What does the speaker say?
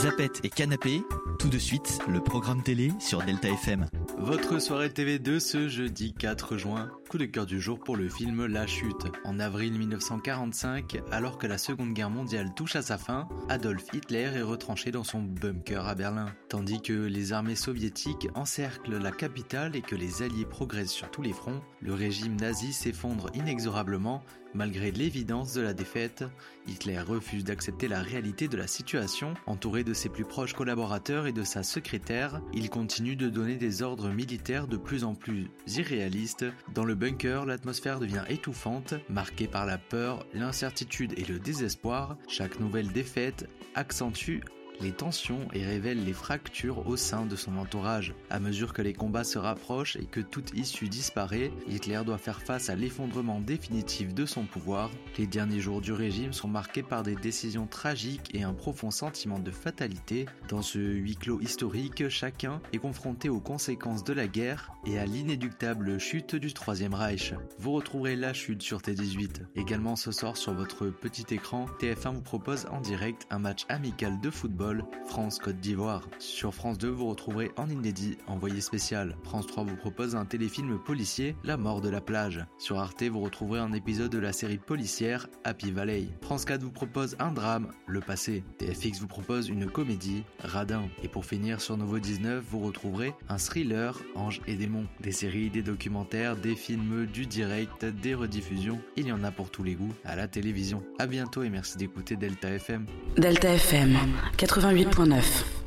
Zapette et Canapé, tout de suite, le programme télé sur Delta FM. Votre soirée TV de ce jeudi 4 juin, coup de cœur du jour pour le film La Chute. En avril 1945, alors que la Seconde Guerre mondiale touche à sa fin, Adolf Hitler est retranché dans son bunker à Berlin. Tandis que les armées soviétiques encerclent la capitale et que les Alliés progressent sur tous les fronts, le régime nazi s'effondre inexorablement. Malgré l'évidence de la défaite, Hitler refuse d'accepter la réalité de la situation. Entouré de ses plus proches collaborateurs et de sa secrétaire, il continue de donner des ordres militaires de plus en plus irréalistes. Dans le bunker, l'atmosphère devient étouffante, marquée par la peur, l'incertitude et le désespoir. Chaque nouvelle défaite accentue les tensions et révèle les fractures au sein de son entourage. À mesure que les combats se rapprochent et que toute issue disparaît, Hitler doit faire face à l'effondrement définitif de son pouvoir. Les derniers jours du régime sont marqués par des décisions tragiques et un profond sentiment de fatalité. Dans ce huis clos historique, chacun est confronté aux conséquences de la guerre et à l'inéluctable chute du Troisième Reich. Vous retrouverez La Chute sur T18. Également ce soir sur votre petit écran, TF1 vous propose en direct un match amical de football France-Côte d'Ivoire. Sur France 2, vous retrouverez en inédit Envoyé spécial. France 3 vous propose un téléfilm policier, La mort de la plage. Sur Arte, vous retrouverez un épisode de la série policière Happy Valley. France 4 vous propose un drame, Le Passé. TFX vous propose une comédie, Radin. Et pour finir, sur Novo 19, vous retrouverez un thriller, Anges et démons. Des séries, des documentaires, des films, du direct, des rediffusions. Il y en a pour tous les goûts à la télévision. À bientôt et merci d'écouter Delta FM. Delta FM 88.9.